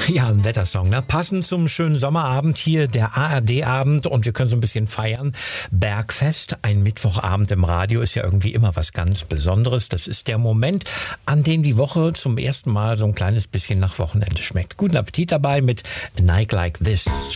Ja, ein Wettersong, ne? Passend zum schönen Sommerabend hier, der ARD-Abend, und wir können so ein bisschen feiern. Bergfest, ein Mittwochabend im Radio ist ja irgendwie immer was ganz Besonderes. Das ist der Moment, an dem die Woche zum ersten Mal so ein kleines bisschen nach Wochenende schmeckt. Guten Appetit dabei mit A Night Like This.